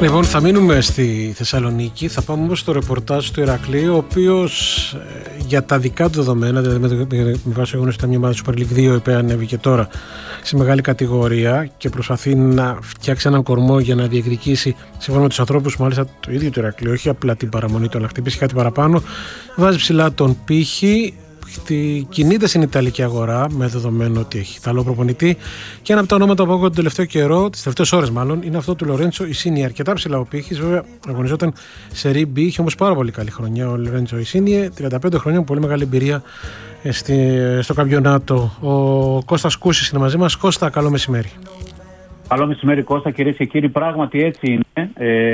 Λοιπόν, θα μείνουμε στη Θεσσαλονίκη, θα πάμε όμως στο ρεπορτάζ του Ηρακλή, ο οποίος για τα δικά του δεδομένα, δηλαδή με βάση γεγονός ότι ήταν μια ομάδα Super League 2, η οποία ανέβηκε τώρα σε μεγάλη κατηγορία και προσπαθεί να φτιάξει έναν κορμό για να διεκδικήσει, σύμφωνα με τους ανθρώπους, μάλιστα το ίδιο του Ηρακλή, όχι απλά την παραμονή του, αλλά χτυπήσει κάτι παραπάνω, βάζει ψηλά τον πύχη. Κινείται στην Ιταλική αγορά με δεδομένο ότι έχει Ιταλό προπονητή και ένα από τα ονόματα που ακούγονται τον τελευταίο καιρό, τις τελευταίες ώρες μάλλον, είναι αυτό του Λορέντσο Ινσίνιε. Αρκετά ψηλά ο πύχης, βέβαια αγωνιζόταν σε Serie B, είχε όμως πάρα πολύ καλή χρονιά ο Λορέντσο Ινσίνιε, 35 χρόνια, πολύ μεγάλη εμπειρία στο καμπιονάτο. Ο Κώστας Κούσης είναι μαζί μας. Κώστα, καλό μεσημέρι. Καλό μεσημέρι, Κώστα, κυρίες και κύριοι. Πράγματι έτσι είναι.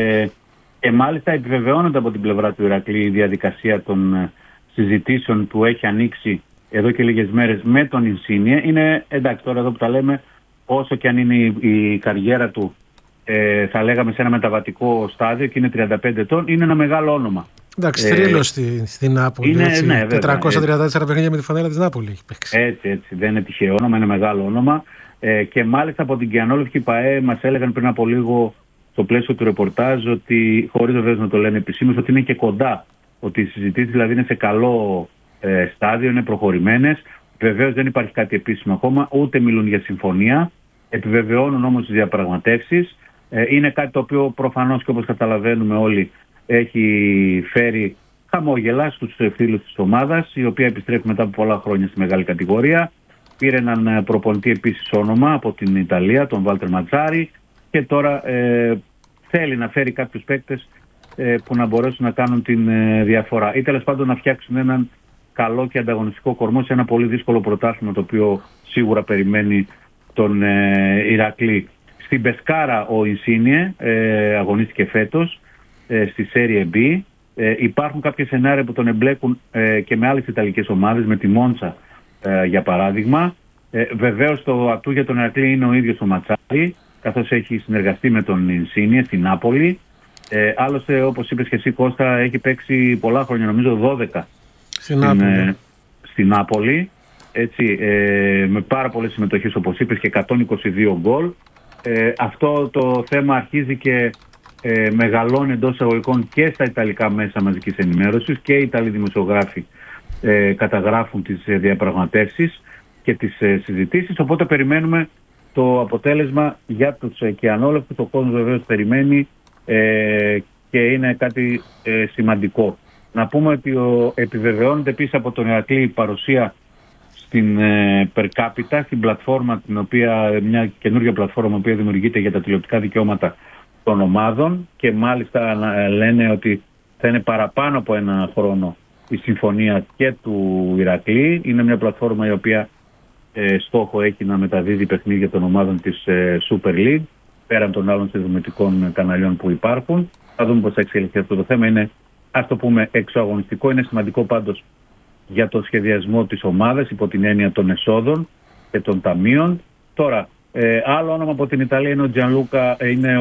Και μάλιστα επιβεβαιώνεται από την πλευρά του Ηρακλή η διαδικασία των συζητήσεων που έχει ανοίξει εδώ και λίγες μέρες με τον Ινσίνιε. Είναι εντάξει τώρα εδώ που τα λέμε, όσο και αν είναι η καριέρα του, θα λέγαμε σε ένα μεταβατικό στάδιο και είναι 35 ετών, είναι ένα μεγάλο όνομα. Εντάξει, θρύλος στην Νάπολη. Είναι, έτσι, ναι, 434 παιχνίδια με τη φανέλα της Νάπολη έχει παίξει. Έτσι, δεν είναι τυχαίο όνομα, είναι μεγάλο όνομα. Και μάλιστα από την Κιανόλευκη ΠΑΕ μας έλεγαν πριν από λίγο στο πλαίσιο του ρεπορτάζ ότι, χωρίς βεβαίως να το λένε επισήμως, ότι είναι και κοντά. Ότι οι συζητήσεις δηλαδή είναι σε καλό στάδιο, είναι προχωρημένες. Βεβαίως δεν υπάρχει κάτι επίσημο ακόμα, ούτε μιλούν για συμφωνία. Επιβεβαιώνουν όμως τις διαπραγματεύσεις. Είναι κάτι το οποίο προφανώς και όπως καταλαβαίνουμε όλοι έχει φέρει χαμόγελα στους φίλους της ομάδας, η οποία επιστρέφει μετά από πολλά χρόνια στη μεγάλη κατηγορία. Πήρε έναν προπονητή επίσης όνομα από την Ιταλία, τον Βάλτερ Ματζάρι, και τώρα θέλει να φέρει κάποιους παίκτες που να μπορέσουν να κάνουν την διαφορά ή τέλος πάντων να φτιάξουν έναν καλό και ανταγωνιστικό κορμό σε ένα πολύ δύσκολο πρωτάθλημα, το οποίο σίγουρα περιμένει τον Ηρακλή. Στην Πεσκάρα ο Ινσίνιε αγωνίστηκε φέτος στη Serie B. Υπάρχουν κάποια σενάρια που τον εμπλέκουν και με άλλες ιταλικές ομάδες, με τη Μόντσα για παράδειγμα. Βεβαίως το ατού για τον Ηρακλή είναι ο ίδιος ο Ματσάρι, καθώς έχει συνεργαστεί με τον Ινσίνιε στην Νάπολη. Άλλωστε, όπως είπες και εσύ, Κώστα, έχει παίξει πολλά χρόνια, νομίζω 12 στην Νάπολη. Έτσι, με πάρα πολλές συμμετοχές, όπως είπες, και 122 γκολ. Αυτό το θέμα αρχίζει και μεγαλώνει εντός εισαγωγικών και στα ιταλικά μέσα μαζικής ενημέρωσης, και οι Ιταλοί δημοσιογράφοι καταγράφουν τις διαπραγματεύσεις και τις συζητήσεις, οπότε περιμένουμε το αποτέλεσμα για τους Κιανόλευκους. Ο κόσμος βεβαίως περιμένει και είναι κάτι σημαντικό. Να πούμε ότι επιβεβαιώνεται επίσης από τον Ηρακλή η παρουσία στην Per Capita, στην πλατφόρμα, μια καινούργια πλατφόρμα που δημιουργείται για τα τηλεοπτικά δικαιώματα των ομάδων, και μάλιστα λένε ότι θα είναι παραπάνω από ένα χρόνο η συμφωνία και του Ηρακλή. Είναι μια πλατφόρμα η οποία στόχο έχει να μεταδίδει παιχνίδια των ομάδων της Super League, πέραν των άλλων συνδρομητικών καναλιών που υπάρχουν. Θα δούμε πώς θα εξελιχθεί αυτό το θέμα. Είναι, ας το πούμε, εξωαγωνιστικό. Είναι σημαντικό πάντως για το σχεδιασμό της ομάδας υπό την έννοια των εσόδων και των ταμείων. Τώρα, άλλο όνομα από την Ιταλία είναι ο Τζανλούκα, είναι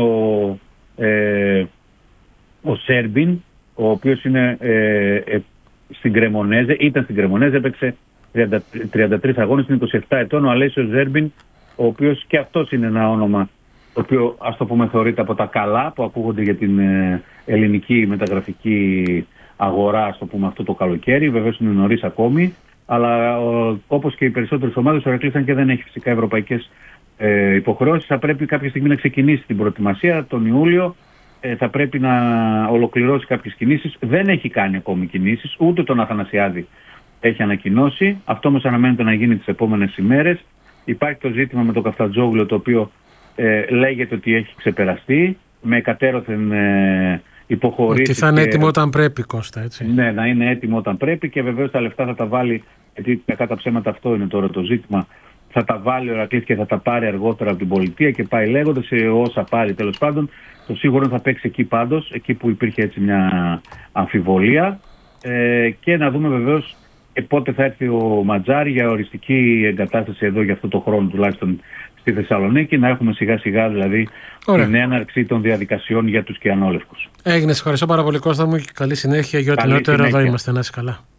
ο Σέρμπιν, ο οποίος είναι στην Κρεμονέζε, ήταν στην Κρεμονέζε, έπαιξε 33 αγώνες, είναι 27 ετών, ο Αλέσιο Ζέρμπιν, ο οποίος και αυτός είναι ένα όνομα το οποίο, ας το πούμε, θεωρείται από τα καλά που ακούγονται για την ελληνική μεταγραφική αγορά, ας το πούμε, αυτό το καλοκαίρι. Βεβαίως είναι νωρίς ακόμη, αλλά όπως και οι περισσότερες ομάδες, ο Ηρακλής, αν και δεν έχει φυσικά ευρωπαϊκές υποχρεώσεις, θα πρέπει κάποια στιγμή να ξεκινήσει την προετοιμασία. Τον Ιούλιο θα πρέπει να ολοκληρώσει κάποιες κινήσεις. Δεν έχει κάνει ακόμη κινήσεις, ούτε τον Αθανασιάδη έχει ανακοινώσει. Αυτό όμως αναμένεται να γίνει τις επόμενες ημέρες. Υπάρχει το ζήτημα με τον Καφτατζόγλιο, το οποίο λέγεται ότι έχει ξεπεραστεί με κατέρωθεν υποχωρήσεις. Ότι θα είναι έτοιμο όταν πρέπει, Κώστα, έτσι. Ναι, να είναι έτοιμο όταν πρέπει, και βεβαίως τα λεφτά θα τα βάλει, γιατί κατά ψέματα αυτό είναι τώρα το ζήτημα. Θα τα βάλει ο Ηρακλής και θα τα πάρει αργότερα από την πολιτεία και πάει λέγοντας, όσα πάρει τέλος πάντων. Το σίγουρο θα παίξει εκεί πάντως, εκεί που υπήρχε έτσι μια αμφιβολία, και να δούμε βεβαίως πότε θα έρθει ο Ματζάρι για οριστική εγκατάσταση εδώ για αυτό το χρόνο τουλάχιστον στη Θεσσαλονίκη, να έχουμε σιγά σιγά δηλαδή την έναρξη των διαδικασιών για τους Κιανόλευκους. Έγινε, ευχαριστώ πάρα πολύ, Κώστα μου, και καλή συνέχεια. Για ό,τι νεότερο εδώ είμαστε. Να είσαι καλά.